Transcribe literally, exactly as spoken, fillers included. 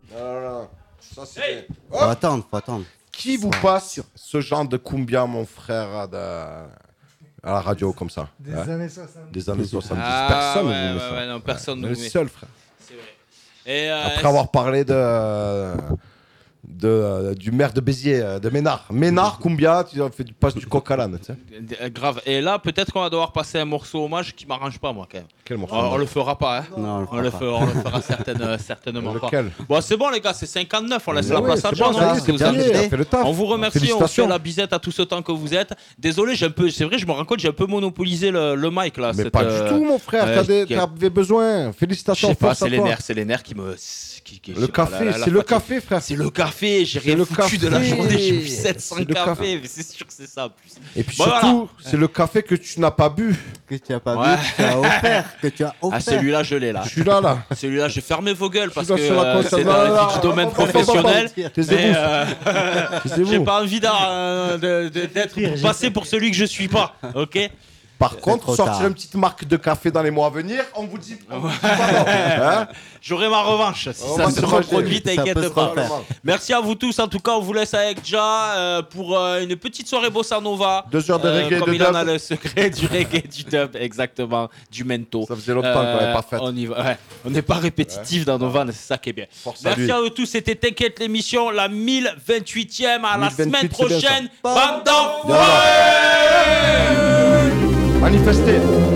Non, non, ça c'est... Hey. Oh, Faut attendre, faut attendre. qui vous passe ce genre de cumbia, mon frère, à, de- à la radio comme ça? Des hein années soixante-dix. Des années soixante-dix. Ah, Personne ouais, ne vous met ouais, ça. ouais, non, personne ne Le vous met. seul, frère. C'est vrai. Et, euh, Après avoir parlé de, de, euh, du maire de Béziers, euh, de Ménard. Ménard, Cumbia, tu fais du, passes du coq à l'âne, tu sais. euh, grave. Et là, peut-être qu'on va devoir passer un morceau hommage qui m'arrange pas, moi, quand même. Quel morceau? On, on le fera pas, hein. Non, On le, pas. fera, on le fera certaine- certainement pas. Lequel? Bon, c'est bon, les gars, c'est cinquante-neuf. On laisse Mais la oui, place à c'est John. bon, hein, ça y est, parce que c'est vous bien, avez- il a fait le taf. On vous remercie, on fait Félicitations. la bisette à tout ce temps que vous êtes. Désolé, j'ai un peu, c'est vrai, je me rends compte, j'ai un peu monopolisé le, le mic là. Mais cette, pas euh, du tout, mon frère. euh, T'as des- quel- T'avais besoin. Je Félicitations. sais pas, force à c'est les toi. nerfs, c'est les nerfs qui me. Qui, qui- je Le sais pas, café, la- la- la c'est le fatigue. café, frère. C'est le café, j'ai C'est rien le foutu de la café. journée, j'ai bu sept cents C'est le cafés, café. mais c'est sûr que c'est ça en plus. Et puis Bon, surtout, c'est le café que tu n'as pas bu. Que tu as pas Ouais. vu, que tu as offert, que tu as offert. Ah, celui-là, je l'ai là. Je suis là, là. Celui-là, j'ai fermé vos gueules parce suis que là sur la euh, console. c'est Non, dans non, le non, domaine non, non, non, professionnel. non, non, Mais taisez-vous. euh, Taisez-vous. j'ai pas envie d'en- euh, de- de- d'être passé pour celui que je suis pas, ok? Par contre, trop sortir tard. une petite marque de café dans les mois à venir, on vous dit, on vous dit pas non. Hein? J'aurai ma revanche si On ça va se se reproduit, Ça peut t'inquiète se pas. refaire. Merci à vous tous. En tout cas, on vous laisse avec Ja euh, pour euh, une petite soirée bossa nova. Deux heures de Euh, reggae, comme de il en a dub. le secret du reggae, du dub, exactement, du mento. Ça faisait longtemps qu'on l'avait pas fait. On y va. Ouais. On n'est pas répétitif dans nos vannes, c'est ça qui est bien. Force à Merci lui. à vous tous. C'était T'inquiète l'émission, la mille vingt-huitième. À la mille vingt-huit, semaine c'est bien ça. prochaine. Bande d'enfoirés. Manifestez.